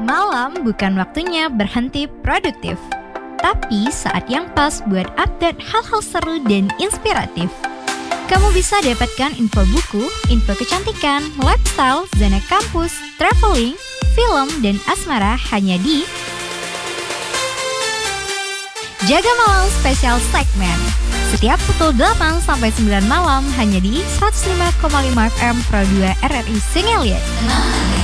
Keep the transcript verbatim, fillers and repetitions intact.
Malam bukan waktunya berhenti produktif, tapi saat yang pas buat update hal-hal seru dan inspiratif. Kamu bisa dapatkan info buku, info kecantikan, lifestyle, zona kampus, traveling, film, dan asmara hanya di Jaga Malam Special Segmen. Setiap pukul delapan sampai sembilan malam hanya di seratus lima koma lima F M Pro dua R R I Singeliat.